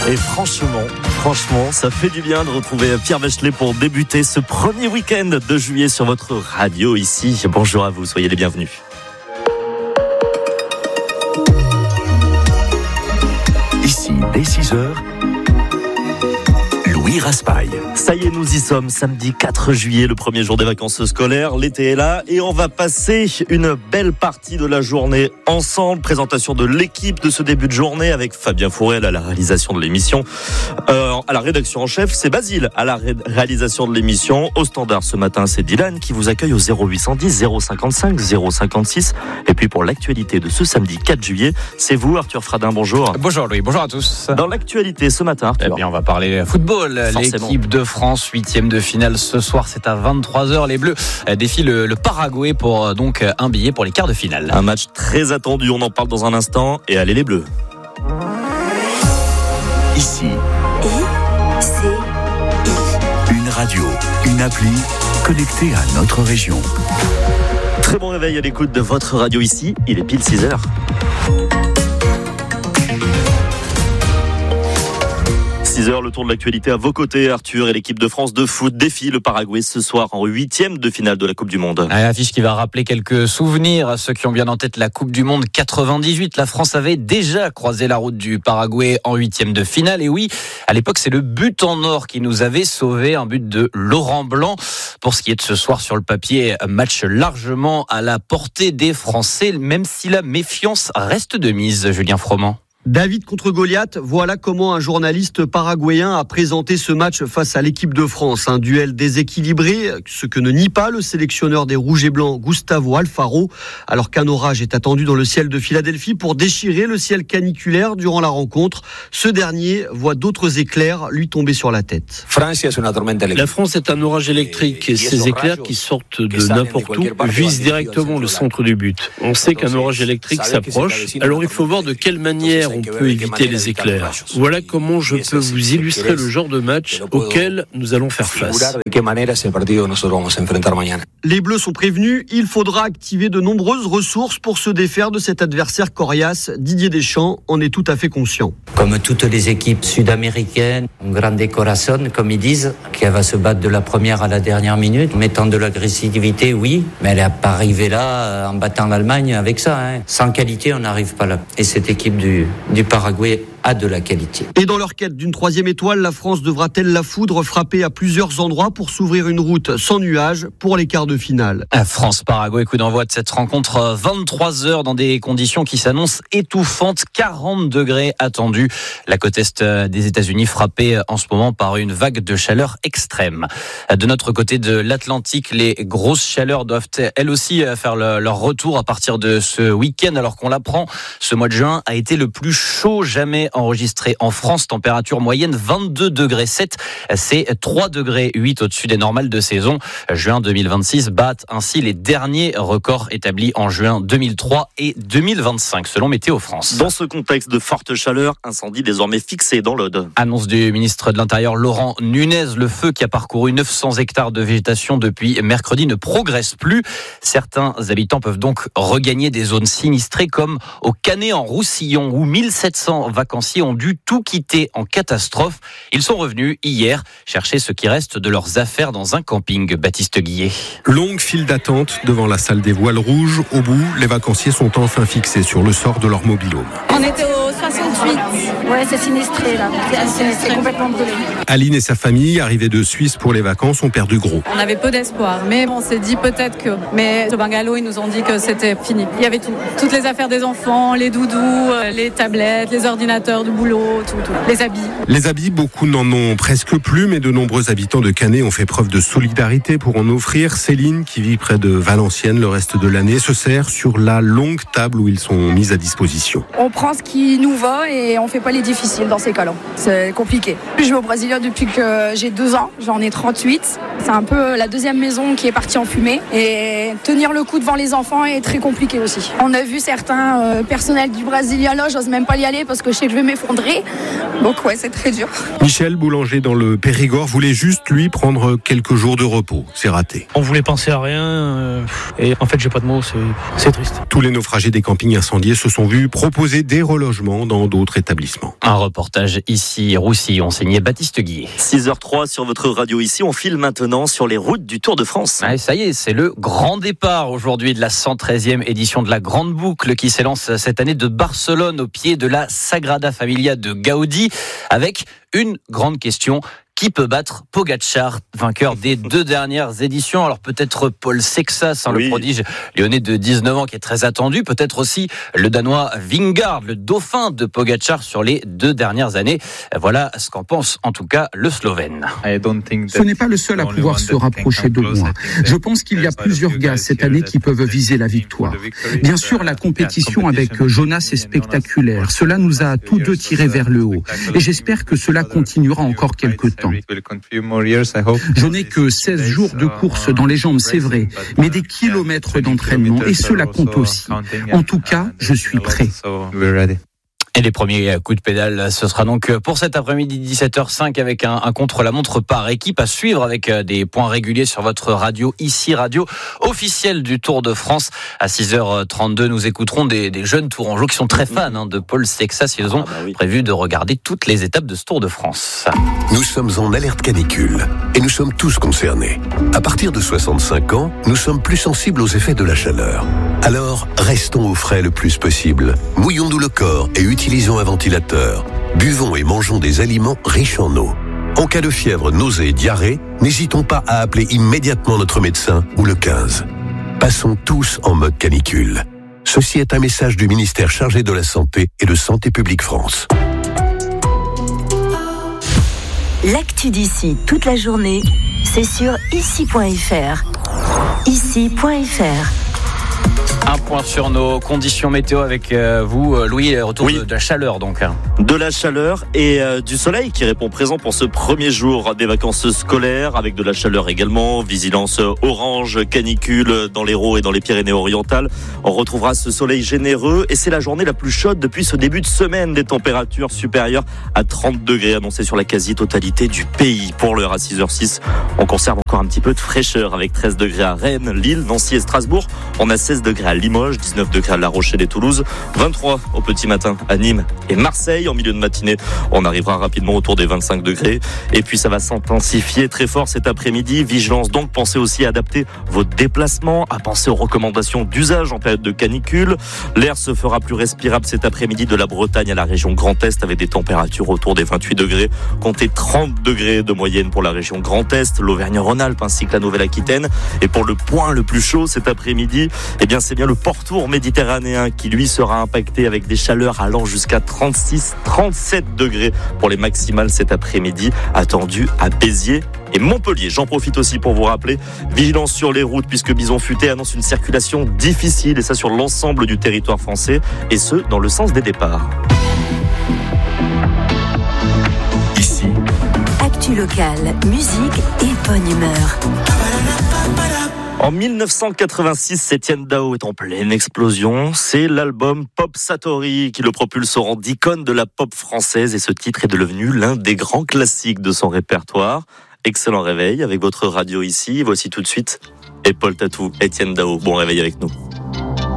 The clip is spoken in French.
Et franchement, ça fait du bien de retrouver Pierre Bachelet pour débuter ce premier week-end de juillet sur votre radio ici. Bonjour à vous, soyez les bienvenus. Ici, dès 6h, Louis Raspail. Ça y est, nous y sommes, samedi 4 juillet, le premier jour des vacances scolaires. L'été est là et on va passer une belle partie de la journée ensemble. Présentation de l'équipe de ce début de journée avec Fabien Fourel à la réalisation de l'émission. À la rédaction en chef, c'est Basile à la réalisation de l'émission. Au standard ce matin, c'est Dylan qui vous accueille au 0810 055 056. Et puis pour l'actualité de ce samedi 4 juillet, c'est vous, Arthur Fradin, bonjour. Bonjour Louis, bonjour à tous. Dans l'actualité ce matin, Arthur. Eh bien, on va parler football. Forcément. L'équipe de France, 8e de finale ce soir, c'est à 23h. Les Bleus défient le Paraguay pour donc un billet pour les quarts de finale. Un match très attendu, on en parle dans un instant. Et allez les Bleus. Ici, une radio, une appli connectée à notre région. Très bon réveil à l'écoute de votre radio ici. Il est pile 6h. 6h, le tour de l'actualité à vos côtés, Arthur, et l'équipe de France de foot défie le Paraguay ce soir en 8e de finale de la Coupe du Monde. Une affiche qui va rappeler quelques souvenirs à ceux qui ont bien en tête la Coupe du Monde 98. La France avait déjà croisé la route du Paraguay en 8e de finale. Et oui, à l'époque, c'est le but en or qui nous avait sauvé, un but de Laurent Blanc. Pour ce qui est de ce soir sur le papier, match largement à la portée des Français, même si la méfiance reste de mise, Julien Froment. David contre Goliath, voilà comment un journaliste paraguayen a présenté ce match face à l'équipe de France. Un duel déséquilibré, ce que ne nie pas le sélectionneur des Rouges et Blancs, Gustavo Alfaro, alors qu'un orage est attendu dans le ciel de Philadelphie pour déchirer le ciel caniculaire durant la rencontre. Ce dernier voit d'autres éclairs lui tomber sur la tête. La France est un orage électrique et ces éclairs qui sortent de n'importe où visent directement le centre du but. On sait qu'un orage électrique s'approche, alors il faut voir de quelle manière on peut éviter les éclairs. Voilà comment je peux vous illustrer le genre de match auquel nous allons faire face. Les Bleus sont prévenus, il faudra activer de nombreuses ressources pour se défaire de cet adversaire coriace. Didier Deschamps en est tout à fait conscient. Comme toutes les équipes sud-américaines, un grande corazón, comme ils disent, qui va se battre de la première à la dernière minute, mettant de l'agressivité, oui, mais elle n'est pas arrivée là en battant l'Allemagne avec ça. Sans qualité, on n'arrive pas là. Et cette équipe du Paraguay a de la qualité. Et dans leur quête d'une 3e étoile, la France devra-t-elle la foudre frapper à plusieurs endroits pour s'ouvrir une route sans nuages pour les quarts de finale? France-Paraguay, coup d'envoi de cette rencontre 23h dans des conditions qui s'annoncent étouffantes, 40 degrés attendus. La côte est des États-Unis frappée en ce moment par une vague de chaleur extrême. De notre côté de l'Atlantique, les grosses chaleurs doivent elles aussi faire leur retour à partir de ce week-end, alors qu'on l'apprend, ce mois de juin a été le plus chaud jamais enregistré en France. Température moyenne 22 degrés 7, c'est 3 degrés 8 au-dessus des normales de saison. Juin 2026 battent ainsi les derniers records établis en juin 2003 et 2025 selon Météo France. Dans ce contexte de forte chaleur, incendie désormais fixé dans l'Aude. Annonce du ministre de l'Intérieur Laurent Nunez, le feu qui a parcouru 900 hectares de végétation depuis mercredi ne progresse plus. Certains habitants peuvent donc regagner des zones sinistrées comme au Canet en Roussillon où 1700 vacanciers ont dû tout quitter en catastrophe. Ils sont revenus hier chercher ce qui reste de leurs affaires dans un camping. Baptiste Guillet. Longue file d'attente devant la salle des voiles rouges. Au bout, les vacanciers sont enfin fixés sur le sort de leur mobil-home. On était au 68. Ouais, c'est sinistré là. C'est complètement brûlé. Aline et sa famille, arrivés de Suisse pour les vacances, ont perdu gros. On avait peu d'espoir, mais on s'est dit peut-être que. Mais ce bungalow, ils nous ont dit que c'était fini. Il y avait tout. Toutes les affaires des enfants, les doudous, les tablettes, les ordinateurs du boulot, tout. Les habits. Les habits, beaucoup n'en ont presque plus, mais de nombreux habitants de Canet ont fait preuve de solidarité pour en offrir. Céline, qui vit près de Valenciennes le reste de l'année, se sert sur la longue table où ils sont mis à disposition. On prend ce qui nous va et on fait pas les difficiles dans ces cas-là. C'est compliqué. Je vais au Brésil depuis que j'ai 2 ans, j'en ai 38. C'est un peu la deuxième maison qui est partie en fumée et tenir le coup devant les enfants est très compliqué aussi. On a vu certains personnels du Brésilien là, j'ose même pas y aller parce que je sais que je vais m'effondrer. Donc ouais, c'est très dur. Michel, boulanger dans le Périgord, voulait juste lui prendre quelques jours de repos. C'est raté. On voulait penser à rien et en fait j'ai pas de mots, c'est triste. Tous les naufragés des campings incendiés se sont vus proposer des relogements dans d'autres établissements. Un reportage ici, Roussillon, signé Baptiste Guillet. 6h03 sur votre radio ici. On file maintenant sur les routes du Tour de France. Ouais, ça y est, c'est le grand départ aujourd'hui de la 113e édition de la Grande Boucle qui s'élance cette année de Barcelone au pied de la Sagrada Familia de Gaudi avec une grande question. Qui peut battre Pogačar, vainqueur des 2 dernières éditions? Alors peut-être Paul Sexas, le prodige lyonnais de 19 ans qui est très attendu. Peut-être aussi le Danois Vingegaard, le dauphin de Pogačar sur les 2 dernières années. Voilà ce qu'en pense en tout cas le Slovène. Ce n'est pas le seul à pouvoir se rapprocher de moi. Je pense qu'il y a plusieurs gars cette année qui peuvent viser la victoire. Bien sûr, la compétition avec Jonas est spectaculaire. Cela nous a tous deux tirés vers le haut. Et j'espère que cela continuera encore quelques temps. Je n'ai que 16 jours de course dans les jambes, c'est vrai, mais des kilomètres d'entraînement et cela compte aussi. En tout cas, je suis prêt. Et les premiers coups de pédale, ce sera donc pour cet après-midi 17h05 avec un contre-la-montre par équipe à suivre avec des points réguliers sur votre radio, ici radio officielle du Tour de France. À 6h32, nous écouterons des jeunes tourangeaux qui sont très fans de Paul Sexas. Ils ont prévu de regarder toutes les étapes de ce Tour de France. Nous sommes en alerte canicule et nous sommes tous concernés. À partir de 65 ans, nous sommes plus sensibles aux effets de la chaleur. Alors, restons au frais le plus possible. Mouillons-nous le corps et utilisons un ventilateur. Buvons et mangeons des aliments riches en eau. En cas de fièvre, nausées et diarrhée, n'hésitons pas à appeler immédiatement notre médecin ou le 15. Passons tous en mode canicule. Ceci est un message du ministère chargé de la Santé et de Santé publique France. L'actu d'ici toute la journée, c'est sur ici.fr. Ici.fr. Un point sur nos conditions météo avec vous, Louis, retour de la chaleur donc. De la chaleur et du soleil qui répond présent pour ce premier jour des vacances scolaires, avec de la chaleur également, vigilance orange, canicule dans l'Hérault et dans les Pyrénées-Orientales. On retrouvera ce soleil généreux et c'est la journée la plus chaude depuis ce début de semaine, des températures supérieures à 30 degrés annoncées sur la quasi-totalité du pays. Pour l'heure à 6h06, on conserve encore un petit peu de fraîcheur avec 13 degrés à Rennes, Lille, Nancy et Strasbourg. On a 16 degrés à Limoges, 19 degrés à La Rochelle et Toulouse, 23 au petit matin à Nîmes et Marseille. En milieu de matinée, on arrivera rapidement autour des 25 degrés. Et puis ça va s'intensifier très fort cet après-midi. Vigilance donc, pensez aussi à adapter vos déplacements, à penser aux recommandations d'usage en période de canicule. L'air se fera plus respirable cet après-midi de la Bretagne à la région Grand Est avec des températures autour des 28 degrés. Comptez 30 degrés de moyenne pour la région Grand Est, l'Auvergne-Rhône-Alpes ainsi que la Nouvelle-Aquitaine. Et pour le point le plus chaud cet après-midi, eh bien c'est bien le pourtour méditerranéen qui lui sera impacté avec des chaleurs allant jusqu'à 36-37 degrés pour les maximales cet après-midi attendues à Béziers et Montpellier. J'en profite aussi pour vous rappeler, vigilance sur les routes puisque Bison Futé annonce une circulation difficile et ça sur l'ensemble du territoire français et ce dans le sens des départs. Ici, actu locale, musique et bonne humeur. En 1986, Etienne Dao est en pleine explosion. C'est l'album Pop Satori qui le propulse au rang d'icône de la pop française et ce titre est devenu l'un des grands classiques de son répertoire. Excellent réveil avec votre radio ici. Voici tout de suite Épaule Tatou, Etienne Dao. Bon réveil avec nous.